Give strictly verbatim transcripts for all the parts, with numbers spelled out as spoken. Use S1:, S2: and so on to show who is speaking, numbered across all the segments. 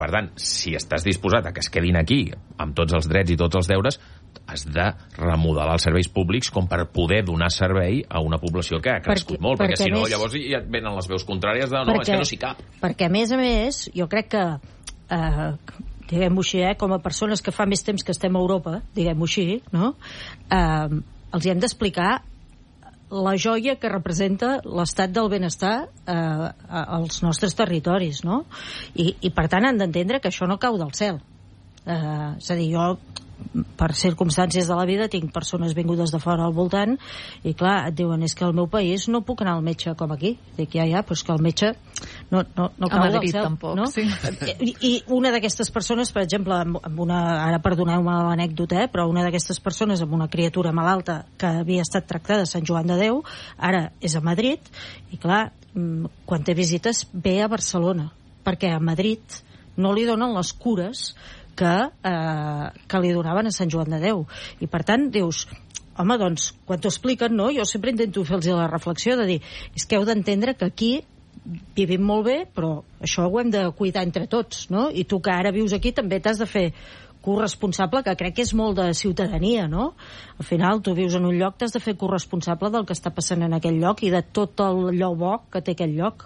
S1: Per tant, si estàs disposat a que es quedin aquí amb tots els drets i tots els deures, has de remodelar els serveis públics com per poder donar servei a una població que ha crescut
S2: perquè,
S1: molt, perquè, perquè si no,
S2: més,
S1: llavors ja et venen les veus contràries de no, perquè, és que no s'hi cap.
S2: Perquè, a més a més, jo crec que, eh, diguem-ho així, eh, com a persones que fa més temps que estem a Europa, diguem-ho així, no? Eh, els hi hem d'explicar la joia que representa l'estat del benestar eh, als nostres territoris, no? I, i per tant han d'entendre que això no cau del cel. Eh, és a dir, jo per circumstàncies de la vida tinc persones vingudes de fora al voltant i clar, et diuen, és que al meu país no puc anar al metge com aquí. Dic, ja, ja, però és que el metge no, no, no cau del cel, tampoc, no? Sí. I, i una d'aquestes persones, per exemple, amb una, ara perdoneu-me l'anècdota, eh, però una d'aquestes persones amb una criatura malalta que havia estat tractada a Sant Joan de Déu, ara és a Madrid, i clar, quan té visites ve a Barcelona, perquè a Madrid no li donen les cures que, eh, que li donaven a Sant Joan de Déu. I per tant dius, home, doncs, quan t'ho expliquen, no? Jo sempre intento fer-los la reflexió de dir, és que heu d'entendre que aquí vivim molt bé, però això ho hem de cuidar entre tots, no? I tu que ara vius aquí també t'has de fer corresponsable, que crec que és molt de ciutadania, no? Al final tu vius en un lloc, t'has de fer corresponsable del que està passant en aquell lloc i de tot allò bo que té aquell lloc.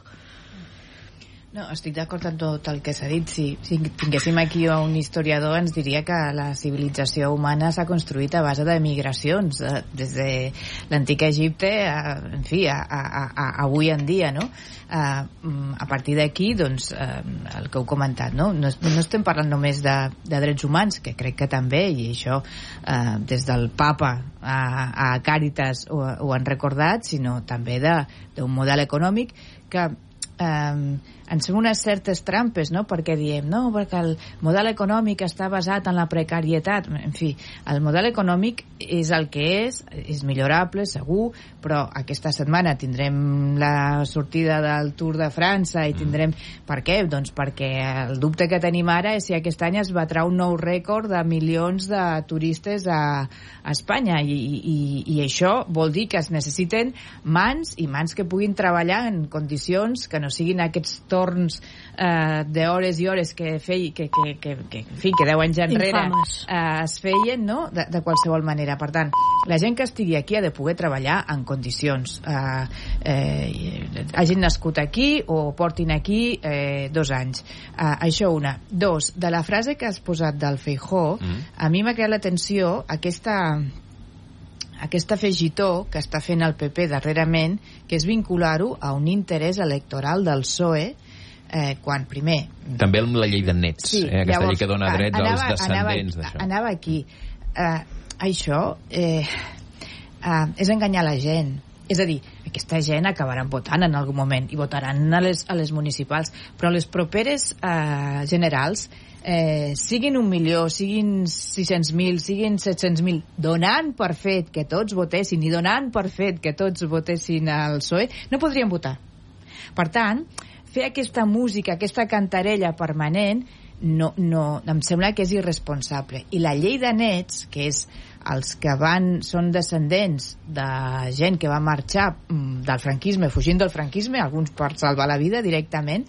S3: No, estic d'acord amb tot el que s'ha dit. Si, si tinguéssim aquí un historiador ens diria que la civilització humana s'ha construït a base de migracions, eh, des de l'antic Egipte a, en fi, a, a, a, avui en dia, no? Eh, a partir d'aquí, doncs, eh, el que heu comentat, no? No, no estem parlant només de, de drets humans, que crec que també, i això eh, des del Papa a, a Càritas ho, ho han recordat, sinó també d'un model econòmic que Um, ens fem unes certes trampes, no? Perquè diem, no, perquè el model econòmic està basat en la precarietat. En fi, el model econòmic és el que és, és millorable, segur, però aquesta setmana tindrem la sortida del Tour de França i tindrem... Per què? Doncs perquè el dubte que tenim ara és si aquest any es batrà un nou rècord de milions de turistes a, a Espanya, i, i, i això vol dir que es necessiten mans i mans que puguin treballar en condicions que no siguin aquests torns eh, d'hores i hores que feien, que, que, que, que, en fi, que deu anys enrere eh, es feien, no? De, de qualsevol manera. Per tant, la gent que estigui aquí ha de poder treballar en condicions. Eh, eh, hagin nascut aquí o portin aquí eh, dos anys. Eh, això una. Dos, de la frase que has posat del Feijóo, mm. a mi m'ha creat l'atenció aquesta... aquest afegitó que està fent el P P darrerament, que és vincular-ho a un interès electoral del P S O E, eh, quan primer...
S1: També amb la llei de nets, sí, eh, aquesta llavors, llei que dona drets anava, als descendents d'això.
S3: Anava aquí. Eh, això eh, eh, és enganyar la gent. És a dir, aquesta gent acabaran votant en algun moment i votaran a les, a les municipals, però les properes eh, generals, eh, siguin un milió, siguin sis-cents mil, siguin set-cents mil, donant per fet que tots votessin i donant per fet que tots votessin al P S O E, no podrien votar. Per tant, fer aquesta música, aquesta cantarella permanent, no, no, em sembla que és irresponsable. I la llei de nets, que és els que van, són descendents de gent que va marxar del franquisme, fugint del franquisme, alguns per salvar la vida directament,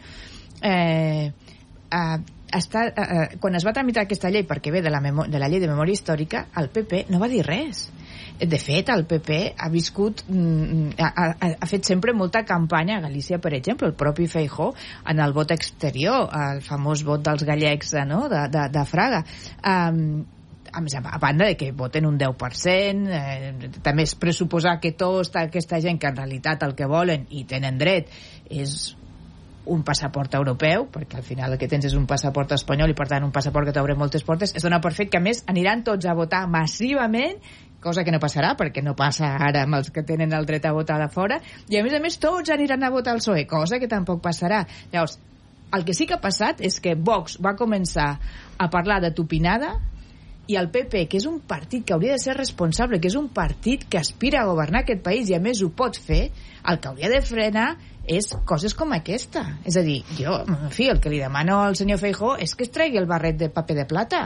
S3: eh, eh, està, eh, quan es va tramitar aquesta llei, perquè ve de la, de la llei de memòria històrica, el P P no va dir res. De fet, el P P ha viscut, ha, ha, ha fet sempre molta campanya a Galícia, per exemple, el propi Feijóo, en el vot exterior, el famós vot dels gallecs, no?, de, de, de Fraga. Um, a banda de que voten un deu per cent, eh, també és pressuposar que tota aquesta gent que en realitat el que volen i tenen dret és un passaport europeu, perquè al final el que tens és un passaport espanyol i per tant un passaport que t'obre moltes portes, es dona per fet que a més aniran tots a votar massivament, cosa que no passarà perquè no passa ara amb els que tenen el dret a votar de fora, i a més a més tots aniran a votar al P S O E, cosa que tampoc passarà. Llavors, el que sí que ha passat és que Vox va començar a parlar de tupinada i el P P, que és un partit que hauria de ser responsable, que és un partit que aspira a governar aquest país i a més ho pot fer, el que hauria de frenar és coses com aquesta. És a dir, jo, en fi, el que li demano al senyor Feijóo és que es tregui el barret de paper de plata.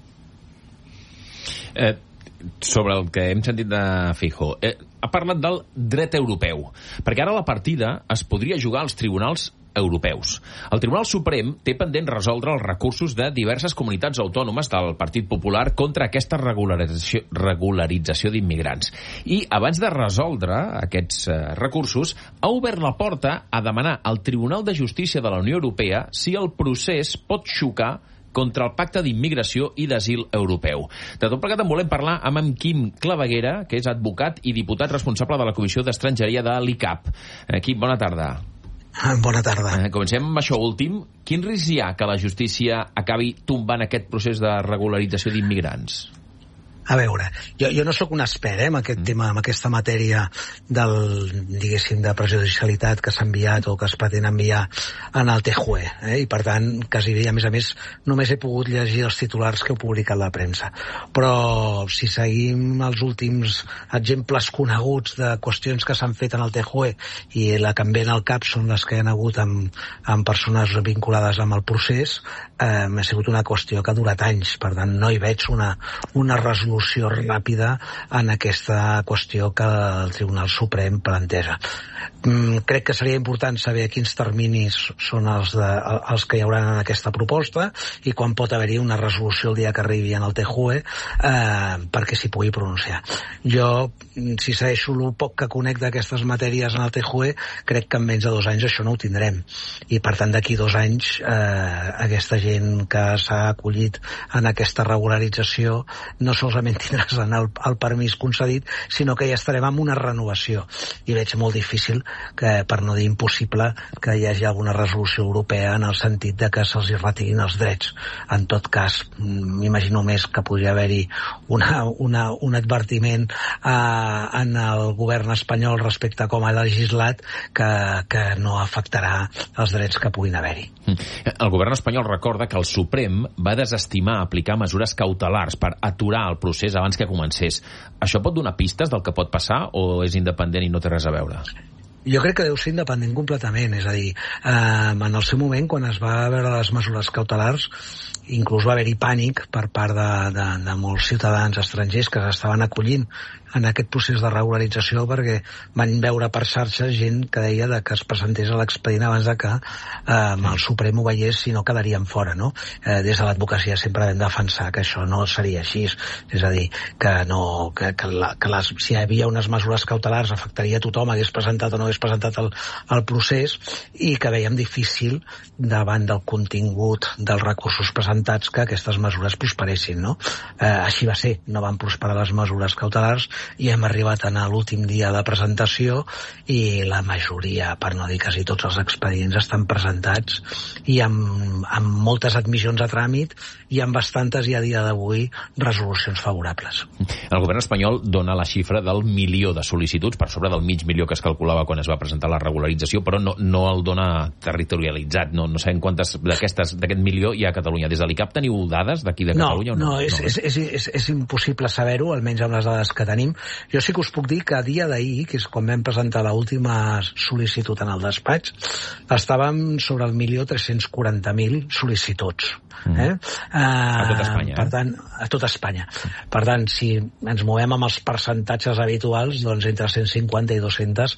S1: Eh, sobre el que hem sentit de Feijóo, eh, ha parlat del dret europeu, perquè ara la partida es podria jugar als tribunals europeus. El Tribunal Suprem té pendent resoldre els recursos de diverses comunitats autònomes del Partit Popular contra aquesta regularització, regularització d'immigrants. I abans de resoldre aquests eh, recursos, ha obert la porta a demanar al Tribunal de Justícia de la Unió Europea si el procés pot xocar contra el Pacte d'Immigració i d'Asil Europeu. De tot plegat en volem parlar amb en Quim Claveguera, que és advocat i diputat responsable de la Comissió d'Estrangeria de l'I C A P. Quim, bona tarda.
S4: Bona tarda.
S1: Comencem amb això últim. Quin risc hi ha que la justícia acabi tombant aquest procés de regularització d'immigrants?
S4: A veure, jo, jo no sóc un expert eh, en aquest mm. tema, en aquesta matèria del, diguéssim, de prejudicialitat que s'ha enviat o que es pretén enviar en el T J U E, eh, i per tant, quasi bé, a més a més, només he pogut llegir els titulars que heu publicat la premsa. Però si seguim els últims exemples coneguts de qüestions que s'han fet en el T J U E i la que em ve al cap són les que hi ha hagut amb, amb persones vinculades amb el procés, eh, ha sigut una qüestió que ha durat anys, per tant no hi veig una, una resolució ràpida en aquesta qüestió que el Tribunal Suprem planteja. Mm, crec que seria important saber quins terminis són els, de, els que hi haurà en aquesta proposta i quan pot haver-hi una resolució el dia que arribi en el T J U E eh, perquè s'hi pugui pronunciar. Jo, si segueixo el poc que conec d'aquestes matèries en el T J U E, crec que en menys de dos anys això no ho tindrem. I per tant, d'aquí dos anys eh, aquesta gent que s'ha acollit en aquesta regularització no solament tindràs el, el permís concedit, sinó que ja estarem amb una renovació. I veig molt difícil, que, per no dir impossible, que hi hagi alguna resolució europea en el sentit de que se'ls retirin els drets. En tot cas, m'imagino més que podria haver-hi una, una, un advertiment eh, en el govern espanyol respecte a com ha legislat que, que no afectarà els drets que puguin haver-hi.
S1: El govern espanyol recorda que el Suprem va desestimar aplicar mesures cautelars per aturar el procés abans que comencés. Això pot donar pistes del que pot passar o és independent i no té res a veure?
S4: Jo crec que deu ser independent completament, és a dir, eh, en el seu moment, quan es va veure les mesures cautelars, inclús va haver-hi pànic per part de, de, de molts ciutadans estrangers que s'estaven acollint en aquest procés de regularització perquè van veure per xarxes gent que deia de que es presentés a l'expedient abans de que eh, el Suprem ho veiés, si no quedarien fora, no? Eh, des de l'advocacia sempre vam defensar que això no seria així, és a dir, que, no, que, que, la, que les, si hi havia unes mesures cautelars afectaria a tothom, hagués presentat o no hagués presentat el, el procés, i que veiem difícil davant del contingut dels recursos presentats que aquestes mesures prosperessin, no? Eh, així va ser, no van prosperar les mesures cautelars i hem arribat a l'últim dia de presentació i la majoria, per no dir quasi tots els expedients estan presentats i amb, amb moltes admissions a tràmit i amb bastantes i a dia d'avui resolucions favorables.
S1: El govern espanyol dona la xifra del milió de sol·licituds per sobre del mig milió que es calculava quan es va presentar la regularització, però no, no el dona territorialitzat, no, no sabem quantes d'aquestes d'aquest milió hi ha a Catalunya. Des de l'I C A P teniu dades d'aquí de Catalunya?
S4: No,
S1: o no,
S4: no, és, no? És, és, és, és impossible saber-ho, almenys amb les dades que tenim. Jo sí que us puc dir que a dia d'ahir, que és quan vam presentar l'última sol·licitud en el despatx, estàvem sobre el milió tres-cents quaranta mil sol·licituds. Mm. Eh? Uh,
S1: a tot Espanya.
S4: Per
S1: eh?
S4: tant, a tot Espanya. Per tant, si ens movem amb els percentatges habituals, doncs entre cent cinquanta i dues-centes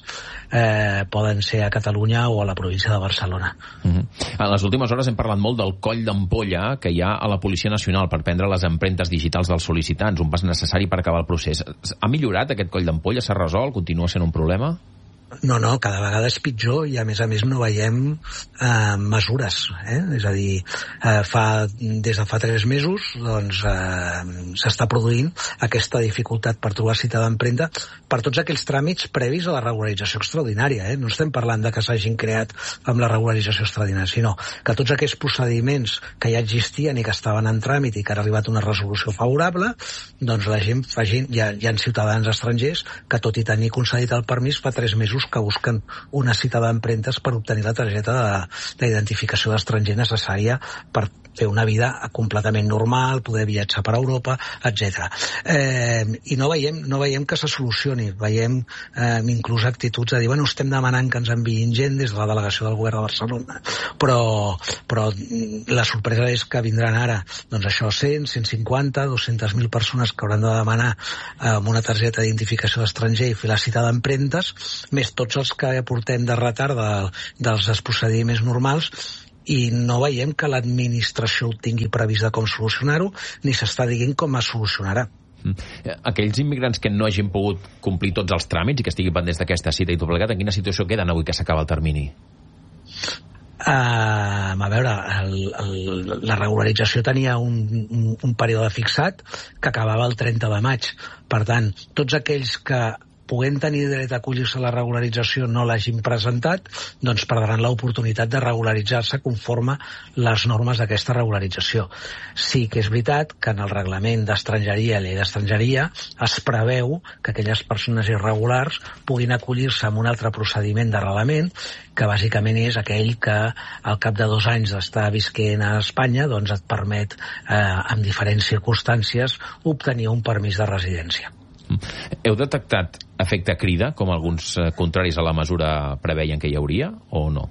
S4: eh, poden ser a Catalunya o a la província de Barcelona.
S1: Mm-hmm. En les últimes hores hem parlat molt del coll d'ampolla que hi ha a la Policia Nacional per prendre les empremtes digitals dels sol·licitants, un pas necessari per acabar el procés. Ha millorat aquest coll d'ampolla? S'ha resolt? Continua sent un problema?
S4: No, no, cada vegada és pitjor i a més a més no veiem eh, mesures, eh? És a dir, eh, fa, des de fa tres mesos doncs eh, s'està produint aquesta dificultat per trobar cita d'empremta per tots aquells tràmits previs a la regularització extraordinària, eh? No estem parlant de que s'hagin creat amb la regularització extraordinària, sinó que tots aquells procediments que ja existien i que estaven en tràmit i que ha arribat una resolució favorable, doncs la gent, fa gent hi, ha, hi ha ciutadans estrangers que tot i tenir concedit el permís fa tres mesos que busquen una cita d'empremtes per obtenir la targeta d'identificació d'estranger necessària per fer una vida completament normal, poder viatjar per Europa, etcètera. Eh, I no veiem, no veiem que se solucioni, veiem eh, inclús actituds de dir, bueno, estem demanant que ens enviïn gent des de la delegació del govern de Barcelona, però, però la sorpresa és que vindran ara, doncs això, cent, cent cinquanta, dues-centes mil persones que hauran de demanar eh, amb una targeta d'identificació d'estranger i fer la cita d'empremtes, més tots els que portem de retard de, dels procediments normals, i no veiem que l'administració ho tingui previst de com solucionar-ho, ni s'està dient com es solucionarà.
S1: Aquells immigrants que no hagin pogut complir tots els tràmits i que estiguin pendents d'aquesta cita i tot plegat, en quina situació queden avui que s'acaba el termini?
S4: Uh, a veure, el, el, la regularització tenia un, un, un període fixat que acabava el trenta de maig. Per tant, tots aquells que puguent tenir dret a acollir-se a la regularització no l'hagin presentat, doncs perdran l'oportunitat de regularitzar-se conforme les normes d'aquesta regularització. Sí que és veritat que en el reglament d'estrangeria, llei d'estrangeria, es preveu que aquelles persones irregulars puguin acollir-se a un altre procediment d'arrelament, que bàsicament és aquell que al cap de dos anys d'estar visquent a Espanya doncs et permet, eh, en diferents circumstàncies, obtenir un permís de residència.
S1: Heu detectat efecte crida, com alguns eh, contraris a la mesura preveien que hi hauria, o no?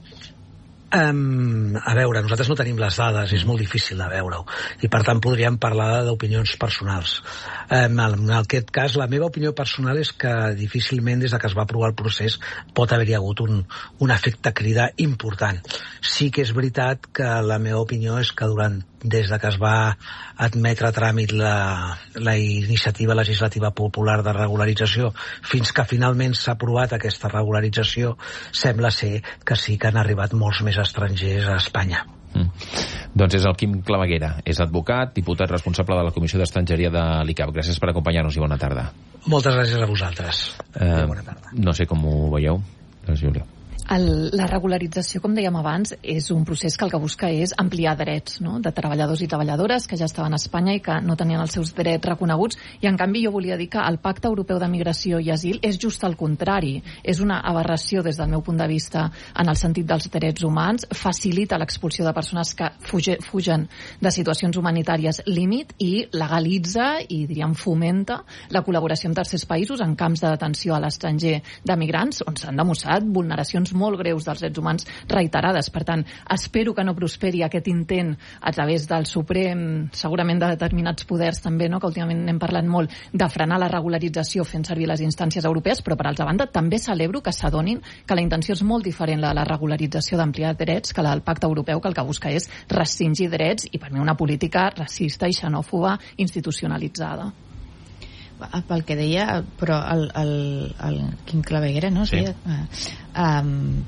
S4: Um, a veure, nosaltres no tenim les dades, és molt difícil de veure-ho, i per tant podríem parlar d'opinions personals. Um, en aquest cas, la meva opinió personal és que difícilment des que es va aprovar el procés pot haver-hi hagut un, un efecte crida important. Sí que és veritat que la meva opinió és que durant des de que es va admetre a tràmit la, la iniciativa legislativa popular de regularització fins que finalment s'ha aprovat aquesta regularització, sembla ser que sí que han arribat molts més estrangers a Espanya.
S1: Mm. Doncs és el Quim Claveguera, és advocat, diputat responsable de la Comissió d'Estrangeria de l'I C A P. Gràcies per acompanyar-nos i bona tarda.
S4: Moltes gràcies a vosaltres.
S1: Eh,
S4: bona tarda.
S1: No sé com ho veieu, Júlia.
S5: El, la regularització, com dèiem abans, és un procés que el que busca és ampliar drets, no?, de treballadors i treballadores que ja estaven a Espanya i que no tenien els seus drets reconeguts, i en canvi jo volia dir que el Pacte Europeu de Migració i Asil és just el contrari. És una aberració des del meu punt de vista en el sentit dels drets humans, facilita l'expulsió de persones que fuge, fugen de situacions humanitàries límit i legalitza i, diríem, fomenta la col·laboració amb tercers països en camps de detenció a l'estranger de migrants on s'han demostrat vulneracions molt greus dels drets humans reiterades. Per tant, espero que no prosperi aquest intent a través del Suprem, segurament de determinats poders també, no?, que últimament n'hem parlat molt, de frenar la regularització fent servir les instàncies europees, però per altra banda també celebro que s'adonin que la intenció és molt diferent, la de la regularització d'ampliar drets, que la del Pacte Europeu, que el que busca és restringir drets i per mi una política racista i xenòfoba institucionalitzada.
S3: Pel que deia, però el, el, el Quim Claveguera, no?
S1: Sí.
S3: Um,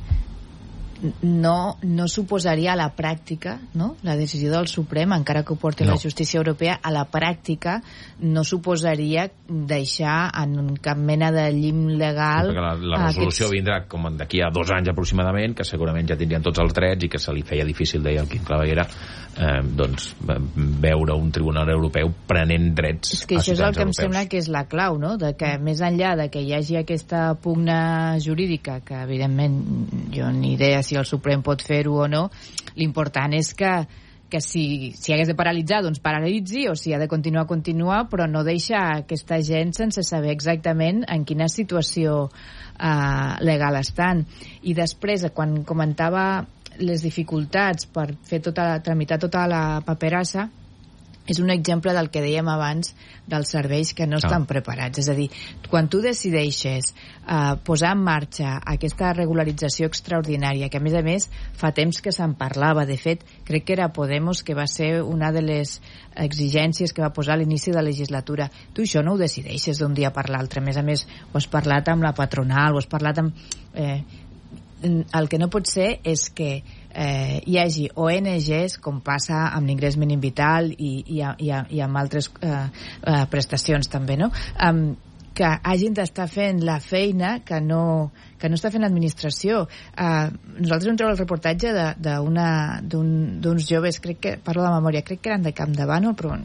S3: no, no suposaria a la pràctica, no?, la decisió del Suprem, encara que ho porti no. la justícia europea, a la pràctica no suposaria deixar en cap mena de llim legal...
S1: Sí, la, la resolució aquests... vindrà com d'aquí a dos anys aproximadament, que segurament ja tindrien tots els drets i que se li feia difícil, deia el Quim Claveguera, eh, doncs veure un tribunal europeu prenent drets
S3: és que
S1: a
S3: això és el que
S1: europeus.
S3: em sembla que és la clau, no?, de que més enllà de que hi hagi aquesta pugna jurídica, que evidentment jo ni idea si el Suprem pot fer-ho o no, l'important és que, que si, si hagués de paralitzar, doncs paralitzi, o si ha de continuar, continuar, però no deixa aquesta gent sense saber exactament en quina situació eh, legal estan. I després, quan comentava les dificultats per fer tota, tramitar tota la paperassa, és un exemple del que dèiem abans dels serveis que no estan ah. preparats. És a dir, quan tu decideixes eh, posar en marxa aquesta regularització extraordinària, que a més a més fa temps que se'n parlava, de fet, crec que era Podemos que va ser una de les exigències que va posar a l'inici de la legislatura. Tu això no ho decideixes d'un dia per l'altre. A més a més, ho has parlat amb la patronal, ho has parlat amb... Eh, el que no pot ser és que eh, hi hagi O N Ges, com passa amb l'ingrés mínim vital i, i, i, i amb altres eh, eh, prestacions també, no?, um, que hagin d'estar fent la feina que no, que no està fent l'administració. Uh, nosaltres vam treure el reportatge d'uns joves, crec que, parlo de memòria, crec que eren de Campdevànol, però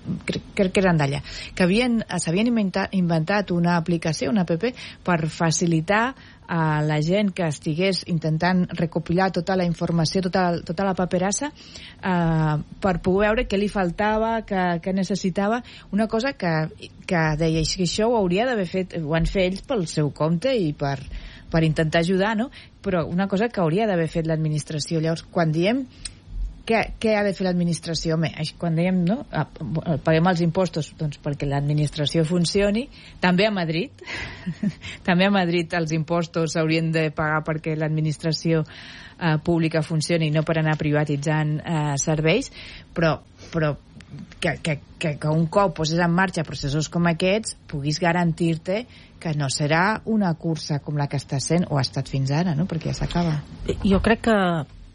S3: crec, crec que eren d'allà, que havien, s'havien inventat, inventat una aplicació, una app, per facilitar a la gent que estigués intentant recopilar tota la informació, tota, tota la paperassa, eh, per poder veure què li faltava, què, què necessitava, una cosa que, que deia que això ho hauria d'haver fet, ho van fer ells pel seu compte i per, per intentar ajudar, no? Però una cosa que hauria d'haver fet l'administració. Llavors, quan diem Què, què ha de fer l'administració? Home, quan dèiem, no? Paguem els impostos, doncs perquè l'administració funcioni. També a Madrid. També a Madrid els impostos s'haurien de pagar perquè l'administració eh, pública funcioni i no per anar privatitzant eh, serveis. Però, però que, que, que, que un cop poses en marxa processos com aquests puguis garantir-te que no serà una cursa com la que està sent o ha estat fins ara, no? Perquè ja s'acaba.
S2: Jo crec que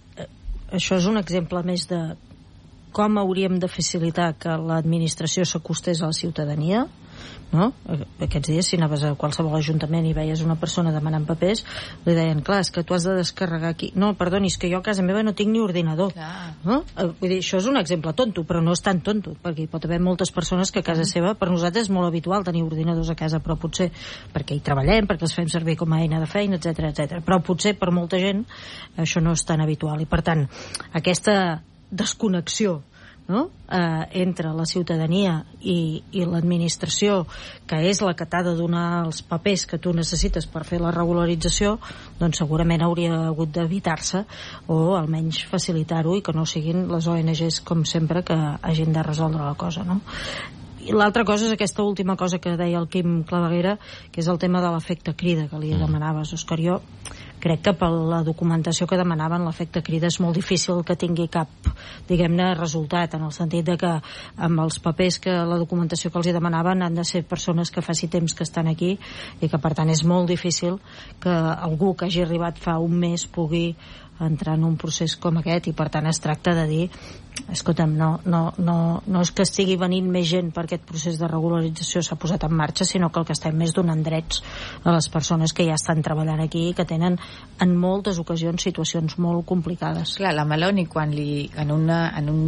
S2: això és un exemple més de com hauríem de facilitar que l'administració s'acostés a la ciutadania, no? Aquests dies, si anaves a qualsevol ajuntament i veies una persona demanant papers, li deien, clar, és que tu has de descarregar aquí. No, perdoni, és que jo a casa meva no tinc ni ordinador. No? Vull dir, això és un exemple tonto, però no és tan tonto, perquè hi pot haver moltes persones que a casa seva, per nosaltres és molt habitual tenir ordinadors a casa, però potser perquè hi treballem, perquè els fem servir com a eina de feina, etcètera, etcètera. Però potser per molta gent això no és tan habitual. I per tant, aquesta desconnexió, no? eh, entre la ciutadania i, i l'administració, que és la que t'ha de donar els papers que tu necessites per fer la regularització, doncs segurament hauria hagut d'evitar-se o almenys facilitar-ho i que no siguin les O N Ges, com sempre, que hagin de resoldre la cosa, no? I l'altra cosa és aquesta última cosa que deia el Quim Claveguera, que és el tema de l'efecte crida que li demanaves, Òscar. Jo crec que per la documentació que demanaven l'efecte crida és molt difícil que tingui cap, diguem-ne, resultat, en el sentit de que amb els papers, que la documentació que els hi demanaven han de ser persones que faci temps que estan aquí i que per tant és molt difícil que algú que hagi arribat fa un mes pugui entrar en un procés com aquest, i per tant es tracta de dir, escolta'm, no, no, no, no és que estigui venint més gent per aquest procés de regularització s'ha posat en marxa, sinó que el que estem més donant drets a les persones que ja estan treballant aquí i que tenen en moltes ocasions situacions molt complicades.
S3: Clar, la Meloni, quan li, en una, en un,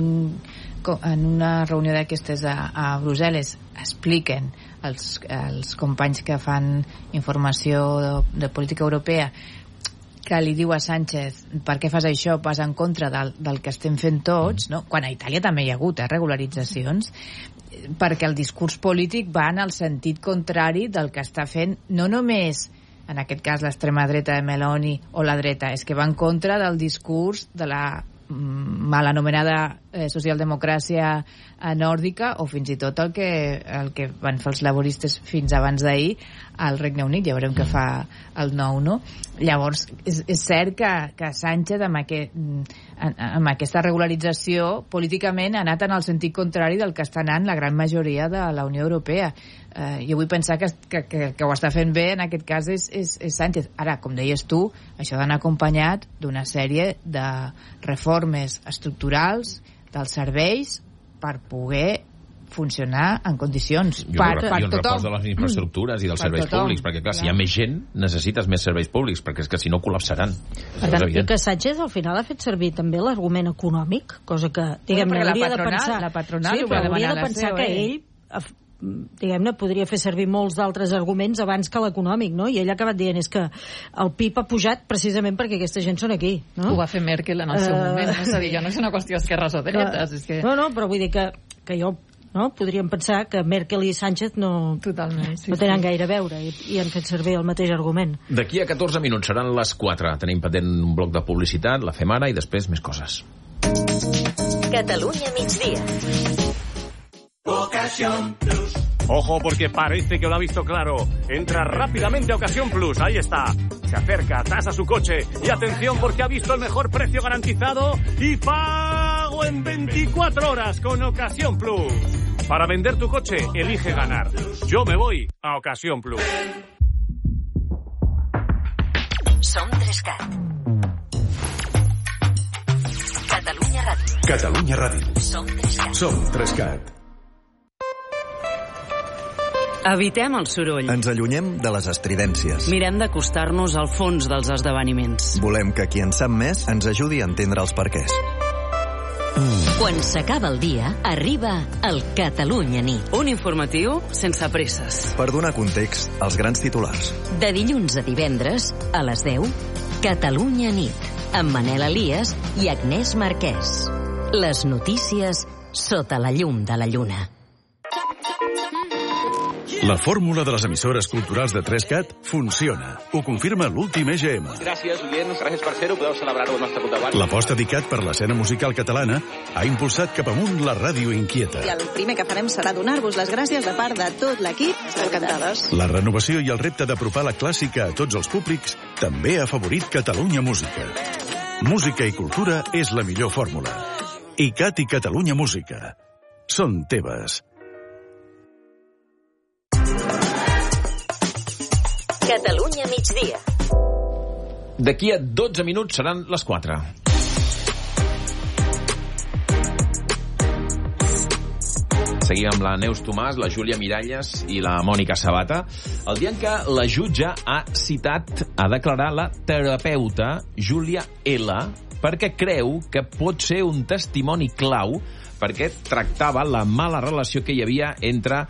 S3: en una reunió d'aquestes a, a Brussel·les expliquen els, els companys que fan informació de, de política europea que li diu a Sánchez, per què fas això, vas en contra del, del que estem fent tots, no? Quan a Itàlia també hi ha hagut eh, regularitzacions, perquè el discurs polític va en el sentit contrari del que està fent no només, en aquest cas, l'extrema dreta de Meloni o la dreta, és que va en contra del discurs de la mal anomenada eh, socialdemocràcia eh, nòrdica, o fins i tot el que, el que van fer els laboristes fins abans d'ahir al Regne Unit. Ja veurem què fa el nou, no? Llavors, és, és cert que, que Sánchez amb, aquest, amb aquesta regularització políticament ha anat en el sentit contrari del que està anant la gran majoria de la Unió Europea. Eh, jo vull pensar que, que, que, que ho està fent bé, en aquest cas és, és, és Sánchez. Ara, com deies tu, això ha d'anar acompanyat d'una sèrie de reformes estructurals dels serveis per poder funcionar en condicions
S1: I un,
S3: per, per
S1: i un
S3: tothom.
S1: reforç de les infraestructures i dels
S3: per
S1: serveis
S3: tothom.
S1: públics, perquè clar,
S3: clar,
S1: si hi ha més gent necessites més serveis públics, perquè és que si no col·lapsaran.
S2: Per tant, i que Sánchez al final ha fet servir també l'argument econòmic, cosa que, diguem-ne,
S3: bueno,
S2: hauria
S3: la patronal,
S2: de pensar,
S3: la patronal
S2: sí, però hauria de pensar que ell, diguem-ne, podria fer servir molts d'altres arguments abans que l'econòmic, no? I ell ha acabat dient és que el P I B ha pujat precisament perquè aquesta gent són aquí, no?
S5: Ho va fer Merkel en el seu uh... moment, no? És a dir, no és una qüestió d'esquerres o dretes, és que...
S2: No, no, però vull dir que, que jo no? Podríem pensar que Merkel i Sánchez no,
S5: Totalment, sí,
S2: no tenen
S5: sí.
S2: gaire a veure i, i han fet servir el mateix argument.
S1: D'aquí a catorze minuts seran les quatre. Tenim pendent un bloc de publicitat, la fem ara i després més coses.
S6: Catalunya migdia.
S7: Ocasión Plus. Ojo, porque parece que lo ha visto claro. Entra rápidamente a Ocasión Plus, ahí está. Se acerca, tasa su coche y atención porque ha visto el mejor precio garantizado y pago en veinticuatro horas con Ocasión Plus. Para vender tu coche, elige ganar. Yo me voy a Ocasión Plus.
S6: Som tres-cat. Catalunya Ràdio.
S8: Catalunya Ràdio.
S6: Som tres-cat.
S8: Som tres-cat.
S9: Evitem el soroll.
S8: Ens allunyem de les estridències.
S9: Mirem d'acostar-nos al fons dels esdeveniments.
S8: Volem que qui en sap més ens ajudi a entendre els perquès.
S6: Quan s'acaba el dia, arriba el Catalunya Nit.
S9: Un informatiu sense presses.
S8: Per donar context als grans titulars.
S6: De dilluns a divendres, a les deu, Catalunya Nit, amb Manel Elias i Agnès Marquès. Les notícies sota la llum de la lluna.
S10: La fórmula de les emissores culturals de tres cat funciona. Ho confirma l'últim E G M.
S11: Gràcies, oients, gràcies per fer-ho. Podeu celebrar-ho al nostre compte abans.
S10: L'aposta d'ICAT per l'escena musical catalana ha impulsat cap amunt la ràdio inquieta.
S12: I el primer que farem serà donar-vos les gràcies de part de tot l'equip. Esteu encantades.
S10: La renovació i el repte d'apropar la clàssica a tots els públics també ha afavorit Catalunya Música. Música i cultura és la millor fórmula. ICAT i Catalunya Música són teves.
S6: Catalunya migdia.
S1: D'aquí a dotze minuts seran les quatre. Seguim amb la Neus Tomàs, la Júlia Miralles i la Mònica Sabata. El dia en què la jutge ha citat a declarar la terapeuta Júlia L perquè creu que pot ser un testimoni clau perquè tractava la mala relació que hi havia entre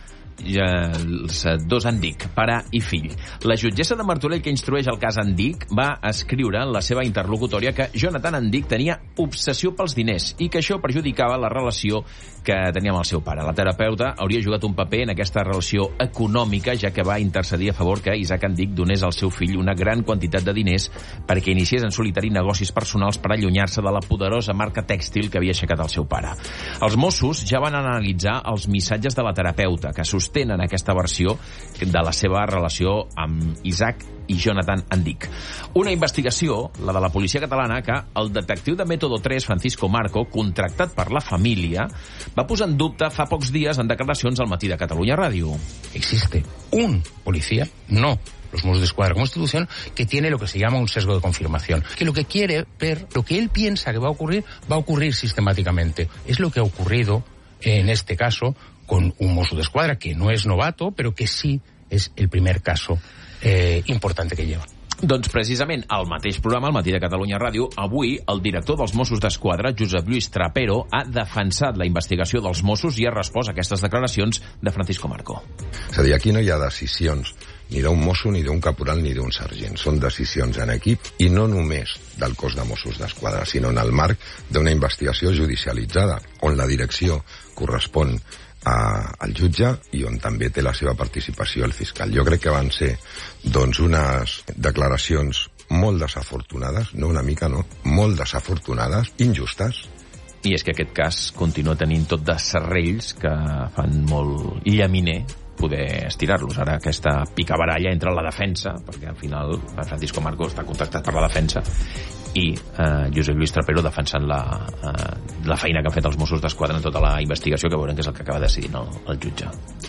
S1: els dos Andic, pare i fill. La jutgessa de Martorell que instrueix el cas Andic va escriure en la seva interlocutòria que Jonathan Andic tenia obsessió pels diners i que això perjudicava la relació que tenia amb el seu pare. La terapeuta hauria jugat un paper en aquesta relació econòmica, ja que va intercedir a favor que Isaac Andic donés al seu fill una gran quantitat de diners perquè iniciés en solitari negocis personals per allunyar-se de la poderosa marca tèxtil que havia aixecat el seu pare. Els Mossos ja van analitzar els missatges de la terapeuta, que sostenen aquesta versió de la seva relació amb Isaac i Jonathan Andic. Una investigació, la de la policia catalana, que el detectiu de Método tres, Francisco Marco, contractat per la família, va posar en dubte fa pocs dies en declaracions al Matí de Catalunya Ràdio.
S13: Existe un policía, no los Mossos d'Esquadra como institución, que tiene lo que se llama un sesgo de confirmación, que lo que quiere ver, lo que él piensa que va a ocurrir, va a ocurrir sistemáticamente. Es lo que ha ocurrido en este caso con un Mosso d'Esquadra que no es novato, pero que sí es el primer caso eh, importante que lleva.
S1: Doncs precisament al mateix programa, al Matí de Catalunya Ràdio, avui el director dels Mossos d'Esquadra, Josep Lluís Trapero, ha defensat la investigació dels Mossos i ha respost a aquestes declaracions de Francisco Marco.
S14: És a dir, aquí no hi ha decisions ni d'un mosso, ni d'un caporal, ni d'un sergent. Són decisions en equip i no només del cos de Mossos d'Esquadra, sinó en el marc d'una investigació judicialitzada, on la direcció correspon a, al jutge i on també té la seva participació el fiscal. Jo crec que van ser doncs unes declaracions molt desafortunades, no una mica, no, molt desafortunades, injustes.
S1: I és que aquest cas continua tenint tot de serrells que fan molt llaminer poder estirar-los. Ara aquesta picabaralla entre la defensa, perquè al final Francisco Marco està contractat per la defensa, i eh, Josep Lluís Trapero defensant la, eh, la feina que han fet els Mossos d'Esquadra en tota la investigació, que veurem que és el que acaba decidint el, el jutge.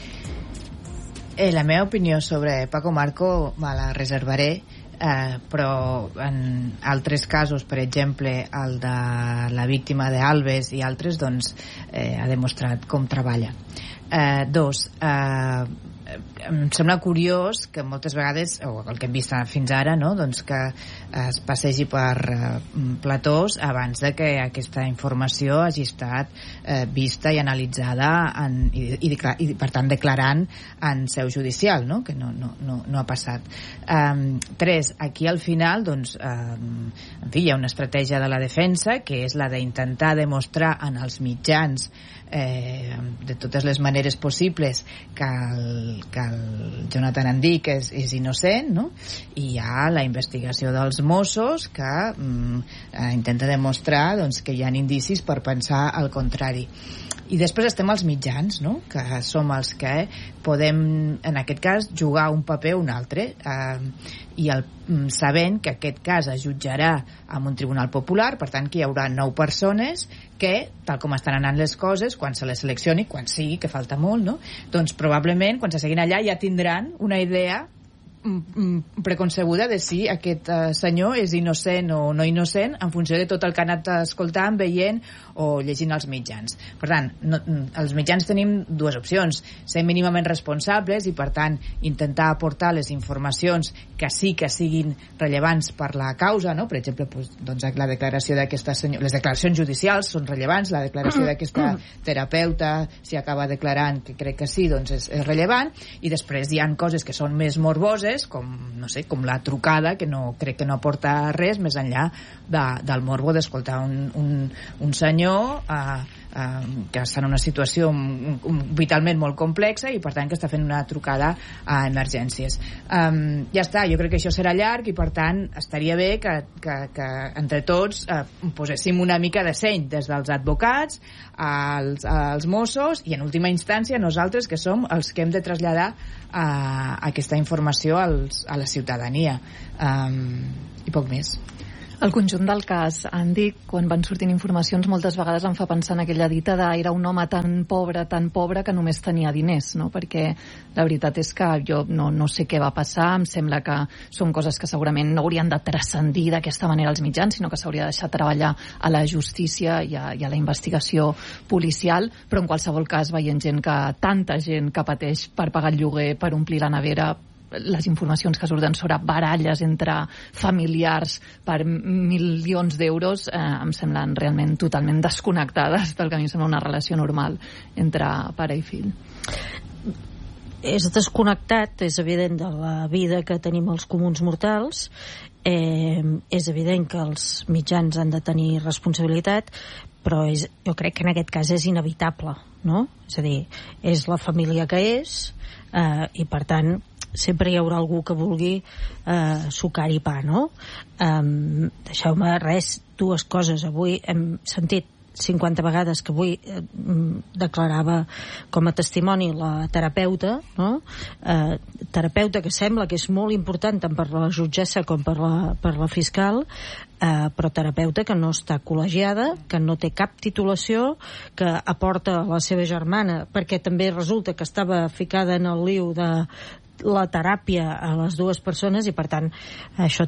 S3: Eh, la meva opinió sobre Paco Marco me la reservaré, eh, però en altres casos, per exemple el de la víctima d'Albes i altres, doncs eh, ha demostrat com treballa. Eh, dos, eh, em sembla curiós que moltes vegades, o el que hem vist fins ara, no? Doncs que es passegi per eh, platós abans de que aquesta informació hagi estat eh, vista i analitzada en, i, i, i per tant declarant en seu judicial, no? Que no, no, no, no ha passat. Um, tres, aquí al final doncs, um, en fi, hi ha una estratègia de la defensa que és la d'intentar demostrar en els mitjans eh, de totes les maneres possibles que el, que el Jonathan Andic és, és innocent, no? I hi ha la investigació dels Mossos que mm, eh, intenta demostrar doncs, que hi ha indicis per pensar el contrari. I després estem als mitjans, no? Que som els que podem, en aquest cas, jugar un paper o un altre, eh, i el, sabent que aquest cas es jutjarà en un tribunal popular, per tant que hi haurà nou persones que, tal com estan anant les coses, quan se les seleccioni, quan sigui, que falta molt, no? Doncs probablement, quan se seguin allà, ja tindran una idea preconcebuda de si aquest uh, senyor és innocent o no innocent en funció de tot el que ha anat escoltant, veient o llegint als mitjans. Per tant, no, els mitjans tenim dues opcions: ser mínimament responsables i, per tant, intentar aportar les informacions que sí que siguin rellevants per la causa, no? Per exemple, doncs, la declaració d'aquesta senyora, les declaracions judicials són rellevants, la declaració d'aquesta terapeuta, si acaba declarant que crec que sí, doncs és, és rellevant, i després hi ha coses que són més morboses, com, no sé, com la trucada, que no crec que no aporta res més enllà de, del morbo d'escoltar un, un, un senyor eh, eh, que està en una situació un, un, vitalment molt complexa i per tant que està fent una trucada a emergències. Um, ja està, jo crec que això serà llarg i per tant estaria bé que, que, que entre tots eh, poséssim una mica de seny, des dels advocats als, als Mossos i en última instància nosaltres, que som els que hem de traslladar eh, aquesta informació als, a la ciutadania, um, i poc més.
S5: El conjunt del cas, Andy, quan van sortint informacions, moltes vegades em fa pensar en aquella dita de era un home tan pobre, tan pobre, que només tenia diners, no? Perquè la veritat és que jo no, no sé què va passar, em sembla que són coses que segurament no haurien de transcendir d'aquesta manera als mitjans, sinó que s'hauria de deixar treballar a la justícia i a, i a la investigació policial, però en qualsevol cas veient gent que, tanta gent que pateix per pagar el lloguer, per omplir la nevera, les informacions que surten sobre baralles entre familiars per milions d'euros eh, em semblen realment totalment desconnectades del que a mi em sembla una relació normal entre pare i fill.
S2: És desconnectat, és evident, de la vida que tenim els comuns mortals. Eh, és evident que els mitjans han de tenir responsabilitat, però és, jo crec que en aquest cas és inevitable, no? És a dir, és la família que és, eh, i per tant sempre hi haurà algú que vulgui eh, sucar-hi pa, no? Um, deixeu-me res, dues coses. Avui hem sentit cinquanta vegades que avui eh, declarava com a testimoni la terapeuta, no? Eh, terapeuta que sembla que és molt important tant per la jutgessa com per la, per la fiscal, eh, però terapeuta que no està col·legiada, que no té cap titulació, que aporta la seva germana, perquè també resulta que estava ficada en el liu de la teràpia a les dues persones, i per tant això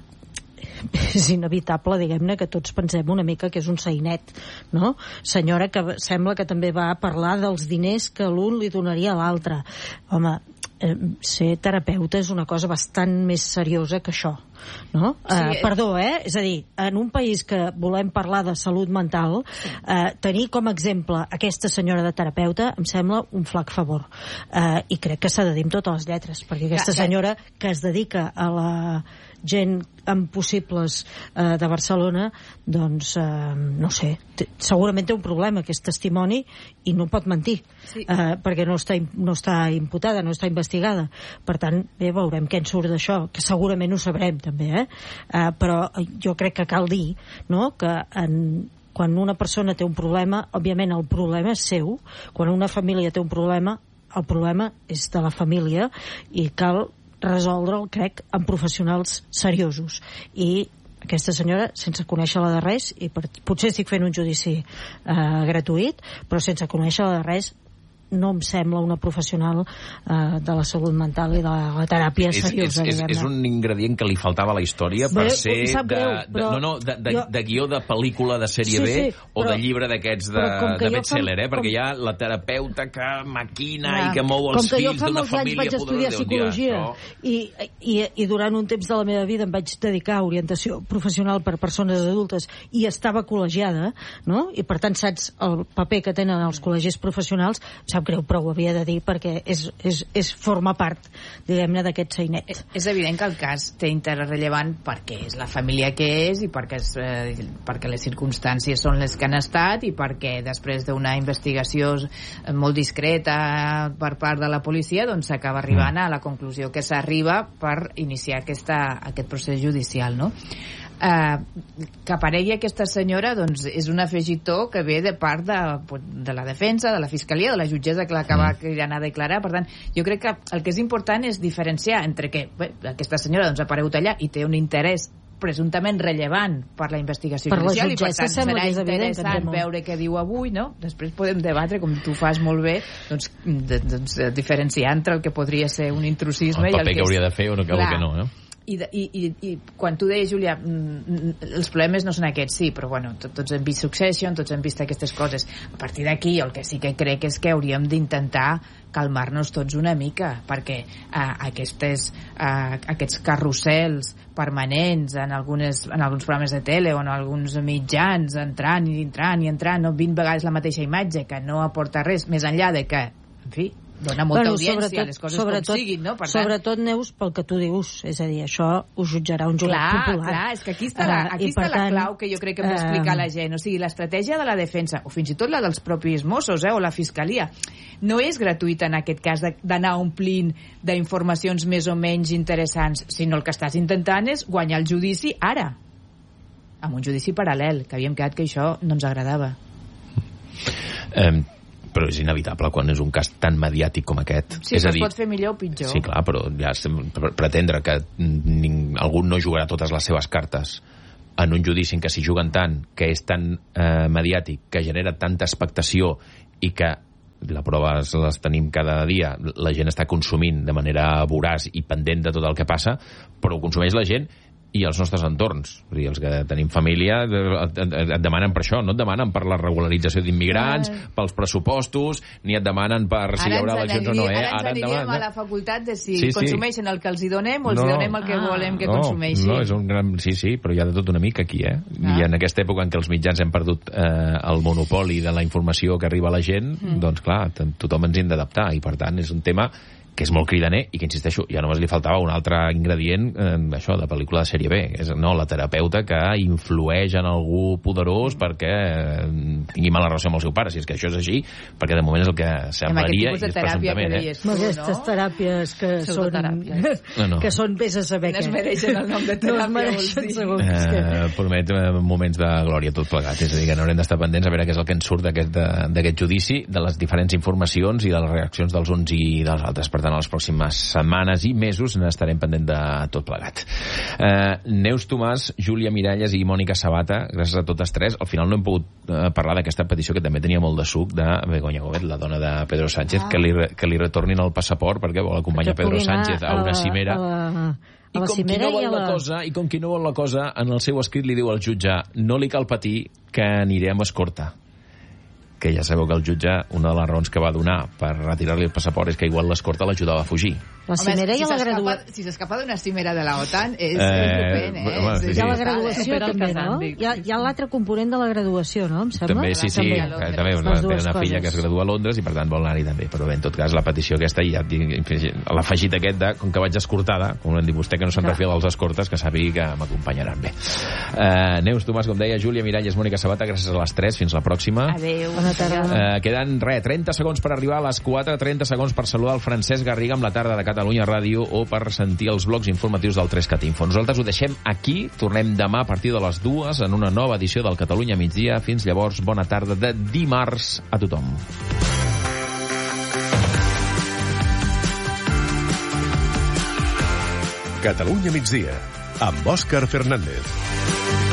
S2: és inevitable, diguem-ne, que tots pensem una mica que és un sainet, no? Senyora que sembla que també va parlar dels diners que l'un li donaria a l'altre. Home, eh, ser terapeuta és una cosa bastant més seriosa que això, no? Sí, eh, perdó, eh? És a dir, en un país que volem parlar de salut mental, eh, tenir com a exemple aquesta senyora de terapeuta em sembla un flac favor. Eh, I crec que s'ha de dir amb totes les lletres, perquè aquesta senyora que es dedica a la gent amb possibles eh, de Barcelona, doncs, eh, no sé, t- segurament té un problema, que és testimoni, i no pot mentir, sí. eh, perquè no està, no està imputada, no està investigada. Per tant, bé, veurem què en surt d'això, que segurament ho sabrem també, eh? Eh, però jo crec que cal dir, no?, que en quan una persona té un problema, òbviament el problema és seu. Quan una família té un problema, el problema és de la família, i cal resoldre'l, crec, amb professionals seriosos. I aquesta senyora, sense conèixer-la de res, i per, potser estic fent un judici eh, gratuït, però sense conèixer-la de res, no em sembla una professional eh, de la salut mental i de la teràpia
S1: és,
S2: seriosa.
S1: És, és, és un ingredient que li faltava a la història per
S2: Bé,
S1: ser de,
S2: greu,
S1: de, no, no, de, de,
S2: jo...
S1: de guió de pel·lícula de sèrie
S2: sí,
S1: B,
S2: sí,
S1: o
S2: però,
S1: de llibre d'aquests de, de best-seller, eh? Perquè
S2: com...
S1: hi ha la terapeuta que maquina
S2: ja.
S1: i que mou els fills d'una família. Com que jo fa molts anys vaig estudiar psicologia,
S2: ja, i, i, i durant un temps de la meva vida em vaig dedicar a orientació professional per persones adultes i estava col·legiada, no? I per tant saps el paper que tenen els col·legis professionals. Em sap greu, però ho havia de dir perquè és, és, és forma part, diguem-ne, d'aquest sainet.
S3: És, és evident que el cas té interès rellevant perquè és la família que és i perquè, és, eh, perquè les circumstàncies són les que han estat i perquè després d'una investigació molt discreta per part de la policia doncs s'acaba arribant a la conclusió que s'arriba per iniciar aquesta, aquest procés judicial, no? Uh, que aparegui aquesta senyora doncs és un afegitó que ve de part de, de la defensa, de la fiscalia, de la jutgessa que l'acaba cridant a declarar. Per tant, jo crec que el que és important és diferenciar entre que bé, aquesta senyora doncs, ha aparegut allà i té un interès presumptament rellevant per la investigació
S2: per
S3: judicial i per
S2: jutgessa
S3: tant
S2: sembla
S3: serà
S2: que és evident,
S3: interessant
S2: també,
S3: veure què diu avui, no? Després podem debatre, com tu fas molt bé, doncs, de, doncs diferenciar entre el que podria ser un intrusisme
S1: el
S3: i el
S1: paper
S3: que,
S1: que hauria
S3: és...
S1: de fer o no, que, que no, no?
S3: I, de, i, i, i quan tu deies, Júlia, els problemes no són aquests, sí, però bueno, tot, tots hem vist Succession, tots hem vist aquestes coses. A partir d'aquí, el que sí que crec és que hauríem d'intentar calmar-nos tots una mica, perquè eh, aquestes, eh, aquests carrusels permanents en, algunes, en alguns programes de tele o en alguns mitjans, entrant i entrant i entrant, no? vint vegades la mateixa imatge, que no aporta res, més enllà de que, en fi, dona molta bueno, audiència a les coses com siguin, no? Per tant...
S2: Sobretot, Neus, pel que tu dius, és a dir, això ho jutjarà un jurat
S3: clar,
S2: popular.
S3: Clar, és que aquí està la, aquí uh, està la tant, clau que jo crec que hem d'explicar uh, a la gent. O sigui, l'estratègia de la defensa, o fins i tot la dels propis Mossos, eh, o la Fiscalia, no és gratuïta en aquest cas d'anar omplint d'informacions més o menys interessants, sinó el que estàs intentant és guanyar el judici ara, amb un judici paral·lel, que havíem quedat que això no ens agradava.
S1: Um, però és inevitable quan és un cas tan mediàtic com aquest.
S3: Sí,
S1: és
S3: que
S1: a
S3: es
S1: dir,
S3: pot fer millor o pitjor.
S1: Sí, clar, però ja estem, pretendre que ning, algú no jugarà totes les seves cartes en un judici en què s'hi juguen tant, que és tan eh, mediàtic, que genera tanta expectació i que la prova les tenim cada dia, la gent està consumint de manera voraç i pendent de tot el que passa, però ho consumeix la gent i els nostres entorns. Vull dir, els que tenim família et, et, et demanen per això, no et demanen per la regularització d'immigrants, ah. pels pressupostos, ni et demanen per si hi haurà eleccions o no. Eh?
S3: Ara ens
S1: Ara
S3: aniríem
S1: demanen...
S3: a la facultat de si
S1: sí,
S3: consumeixen sí. el que els hi donem o els
S1: no.
S3: hi donem el que ah. volem que
S1: no,
S3: consumeixin.
S1: No, és un gran... Sí, sí, però hi ha de tot una mica aquí, eh? Ah. I en aquesta època en què els mitjans hem perdut eh, el monopoli de la informació que arriba a la gent, mm. doncs clar, tothom ens hem d'adaptar i per tant és un tema que és molt cridaner i que, insisteixo, ja només li faltava un altre ingredient eh, això, de pel·lícula de sèrie B, és no, la terapeuta que influeix en algú poderós perquè eh, tingui mala relació amb el seu pare, si és que això és així, perquè de moment és el que semblaria i és presumptament.
S3: Eh? Tu,
S2: aquestes teràpies que són,
S3: no,
S2: no. que són vés a saber
S3: no
S2: què.
S3: No es mereixen el nom de teràpia.
S2: No es mereixen, segur.
S1: Eh, promet moments de glòria tot plegat, és a dir, que n'haurem d'estar pendents a veure què és el que ens surt d'aquest judici, de les diferents informacions i de les reaccions dels uns i dels altres. Per tant, a les pròximes setmanes i mesos n'estarem pendent de tot plegat. Eh, Neus Tomàs, Júlia Miralles i Mònica Sabata, gràcies a totes tres. Al final no hem pogut eh, parlar d'aquesta petició que també tenia molt de suc de Begoña Gómez, la dona de Pedro Sánchez, ah. que, li, que li retornin el passaport perquè vol acompanyar Pedro Sánchez a una cimera.
S2: A la...
S1: I com, qui no vol la... la cosa, I com qui no vol la cosa, en el seu escrit li diu al jutge no li cal patir que aniré amb escorta. Que ja sabeu que el jutge, una de les raons que va donar per retirar-li el passaport és que igual l'escorta l'ajudava a fugir.
S2: La cimera
S3: Home,
S2: i la graduació...
S3: Si s'escapa d'una cimera de la OTAN és eh, estupend, eh?
S1: Home, sí,
S2: hi ha la
S1: sí.
S2: graduació també, no? Hi ha, hi ha l'altre component de la graduació, no? Em sembla?
S1: També, sí, sí. També, també una, té una filla que es gradua a Londres i per tant vol anar-hi també. Però bé, en tot cas, la petició aquesta ja l'afegit aquest de, com que vaig escortada, com hem dit vostè que no se'n refia dels escortes, que sàpigui que m'acompanyaran bé. Uh, Neus Tomàs, com deia, Júlia Miralles, Mònica Sabata, gràcies a les tres. Fins la pròxima.
S3: Adéu.
S2: Bona tarda.
S1: Uh, queden, res, trenta segons per arribar a les quatre, trenta segons per saludar el Francesc Garriga amb la tarda de Catalunya Ràdio o per sentir els blocs informatius del tres cat Info. Nosaltres ho deixem aquí, tornem demà a partir de les dues en una nova edició del Catalunya Migdia. Fins llavors, bona tarda de dimarts a tothom.
S10: Catalunya Migdia, amb Òscar Fernández.